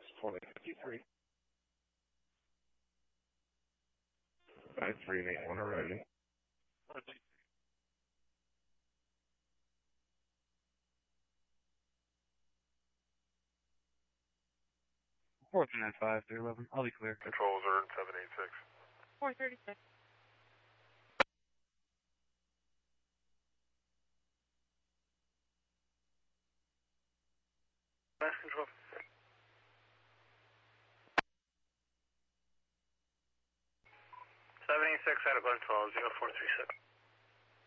2053. 93 and 81 are ready. 495 311. I'll be clear. Controls are 786. 436. Mass control. 786 out of control, 0436.